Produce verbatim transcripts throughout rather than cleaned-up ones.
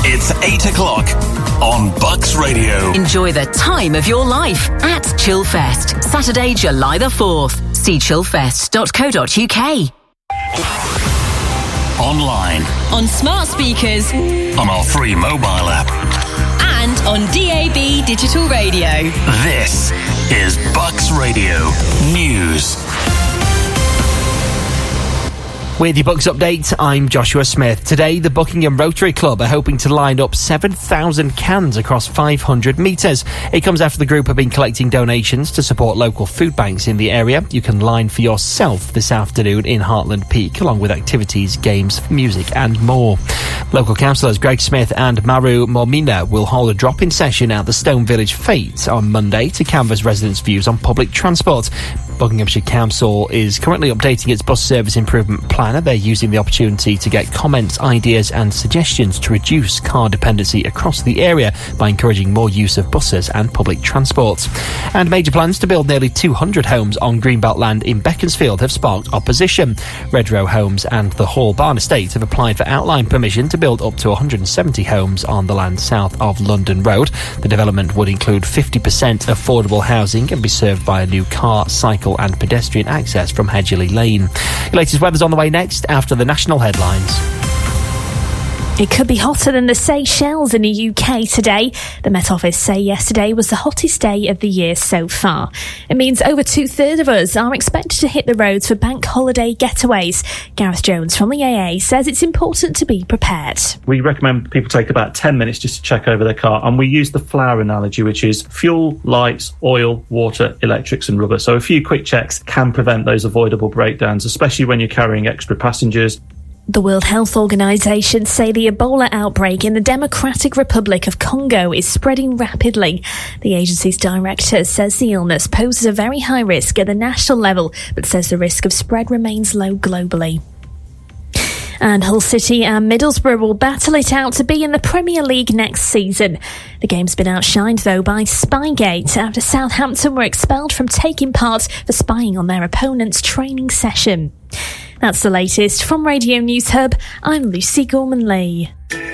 It's eight o'clock on Bucks Radio. Enjoy the time of your life at Chillfest, Saturday, July the fourth. See chillfest dot co dot uk. Online. On smart speakers. On our free mobile app. And on D A B digital radio. This is Bucks Radio News. With your Bucks update, I'm Joshua Smith. Today, the Buckingham Rotary Club are hoping to line up seven thousand cans across five hundred metres. It comes after the group have been collecting donations to support local food banks in the area. You can line for yourself this afternoon in Heartland Peak, along with activities, games, music and more. Local councillors Greg Smith and Maru Mormina will hold a drop-in session at the Stone Village Fete on Monday to canvass residents' views on public transport. Buckinghamshire Council is currently updating its bus service improvement plan. They're using the opportunity to get comments, ideas and suggestions to reduce car dependency across the area by encouraging more use of buses and public transport. And major plans to build nearly two hundred homes on Greenbelt land in Beaconsfield have sparked opposition. Redrow Homes and the Hall Barn Estate have applied for outline permission to build up to one hundred seventy homes on the land south of London Road. The development would include fifty percent affordable housing and be served by a new car, cycle and pedestrian access from Hedgerley Lane. Your latest weather's on the way next after the national headlines. It could be hotter than the Seychelles in the U K today. The Met Office say yesterday was the hottest day of the year so far. It means over two-thirds of us are expected to hit the roads for bank holiday getaways. Gareth Jones from the A A says it's important to be prepared. We recommend people take about ten minutes just to check over their car, and we use the flower analogy, which is fuel, lights, oil, water, electrics and rubber. So a few quick checks can prevent those avoidable breakdowns, especially when you're carrying extra passengers. The World Health Organization say the Ebola outbreak in the Democratic Republic of Congo is spreading rapidly. The agency's director says the illness poses a very high risk at the national level, but says the risk of spread remains low globally. And Hull City and Middlesbrough will battle it out to be in the Premier League next season. The game's been outshined, though, by Spygate after Southampton were expelled from taking part for spying on their opponent's training session. That's the latest from Radio News Hub. I'm Lucy Gorman-Lee.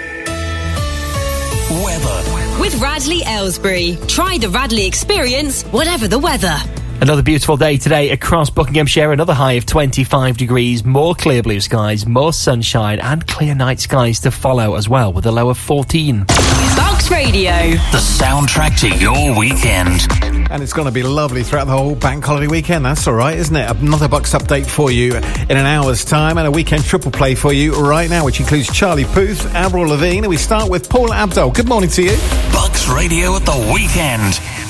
Weather. With Radley Aylesbury. Try the Radley experience, whatever the weather. Another beautiful day today across Buckinghamshire. Another high of twenty-five degrees, more clear blue skies, more sunshine and clear night skies to follow as well, with a low of fourteen. Bucks Radio. The soundtrack to your weekend. And it's going to be lovely throughout the whole bank holiday weekend. That's all right, isn't it? Another Bucks update for you in an hour's time, and a weekend triple play for you right now, which includes Charlie Puth, Avril Lavigne, and we start with Paul Abdul. Good morning to you. Bucks Radio at the weekend.